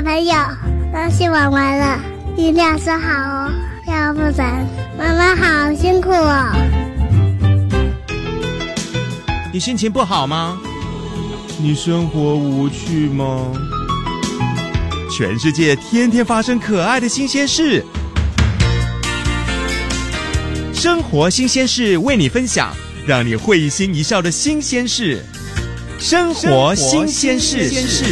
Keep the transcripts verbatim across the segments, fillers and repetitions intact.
小朋友，东西玩完了，一定要收好哦，要不然妈妈好辛苦哦。 你心情不好吗？ 你生活无趣吗？ 全世界天天发生可爱的新鲜事，生活新鲜事为你分享，让你会心一笑的新鲜事。生活新鲜事。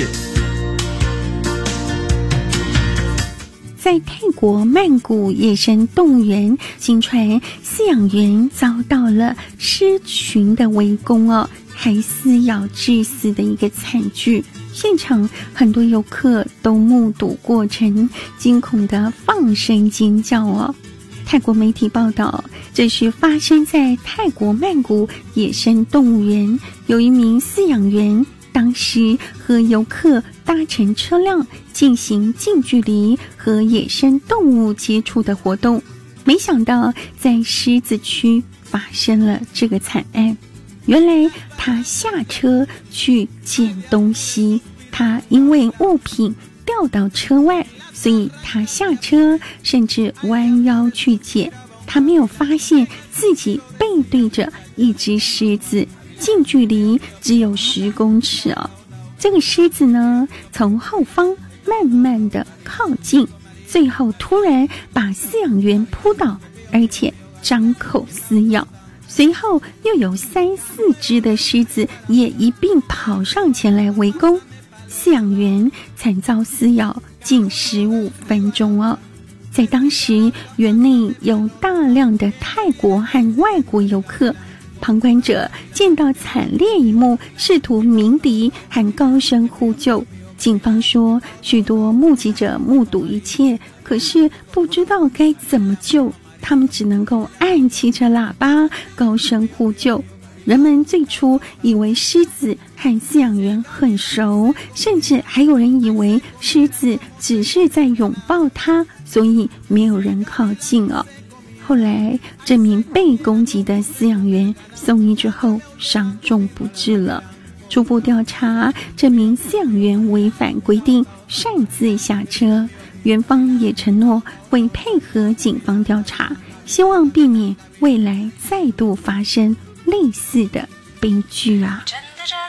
在泰国曼谷野生动物园，新传饲养员遭到了狮群的围攻哦，还撕咬致死的一个惨剧。现场很多游客都目睹过程，惊恐的放声尖叫哦。泰国媒体报道，这是发生在泰国曼谷野生动物园，有一名饲养员当时和游客搭乘车辆进行近距离和野生动物接触的活动，没想到在狮子区发生了这个惨案。原来他下车去捡东西，他因为物品掉到车外，所以他下车甚至弯腰去捡，他没有发现自己背对着一只狮子，近距离只有十公尺哦。这个狮子呢，从后方慢慢的靠近，最后突然把饲养员扑倒，而且张口撕咬。随后又有三四只的狮子也一并跑上前来围攻，饲养员惨遭撕咬近十五分钟哦。在当时，园内有大量的泰国和外国游客，旁观者见到惨烈一幕，试图鸣笛和高声呼救。警方说，许多目击者目睹一切，可是不知道该怎么救，他们只能够按骑着喇叭高声呼救。人们最初以为狮子和饲养员很熟，甚至还有人以为狮子只是在拥抱他，所以没有人靠近哦。后来这名被攻击的饲养员送医之后伤重不治了。初步调查，这名饲养员违反规定擅自下车，园方也承诺会配合警方调查，希望避免未来再度发生类似的悲剧啊。